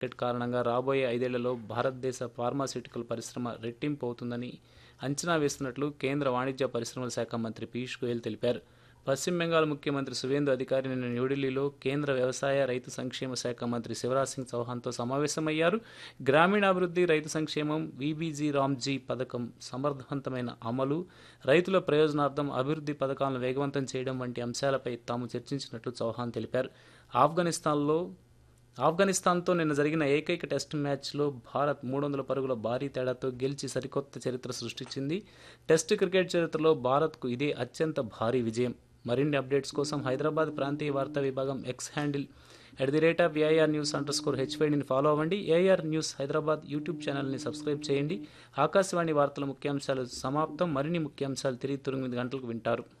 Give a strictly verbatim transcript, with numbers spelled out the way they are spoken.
Market కారణంగా రాబోయే ఐదేళ్లలో భారతదేశ ఫార్మాస్యూటికల్ పరిశ్రమ రెట్టింపు అవుతుందని అంచనా వేస్తున్నట్లు కేంద్ర వాణిజ్య పరిశ్రమల శాఖ మంత్రి పీయూష్ గోయల్ తెలిపారు. పశ్చిమ బెంగాల్ ముఖ్యమంత్రి సువేందు అధికారి నిన్న న్యూఢిల్లీలో కేంద్ర వ్యవసాయ రైతు సంక్షేమ శాఖ మంత్రి శివరాజ్ సింగ్ చౌహాన్తో సమావేశమయ్యారు. గ్రామీణాభివృద్ధి, రైతు సంక్షేమం, వీబీజీ రామ్జీ పథకం సమర్థవంతమైన అమలు, రైతుల ప్రయోజనార్థం అభివృద్ధి పథకాలను వేగవంతం చేయడం వంటి అంశాలపై తాము చర్చించినట్లు చౌహాన్ తెలిపారు. ఆఫ్ఘనిస్తాన్లో ఆఫ్ఘనిస్తాన్తో నిన్న జరిగిన ఏకైక టెస్టు మ్యాచ్లో భారత్ మూడు వందల పరుగుల భారీ తేడాతో గెలిచి సరికొత్త చరిత్ర సృష్టించింది. టెస్టు క్రికెట్ చరిత్రలో భారత్కు ఇదే అత్యంత భారీ విజయం. మరిన్ని అప్డేట్స్ కోసం హైదరాబాద్ ప్రాంతీయ వార్తా విభాగం X handle at the rate of AIR news under score హెచ్వైడిని follow అవ్వండి. ఏఐఆర్ న్యూస్ హైదరాబాద్ యూట్యూబ్ ఛానల్ని సబ్స్క్రైబ్ చేయండి. ఆకాశవాణి వార్తల ముఖ్యాంశాలు సమాప్తం. మరిన్ని ముఖ్యాంశాలు తిరిగి తొమ్మిది గంటలకు వింటారు.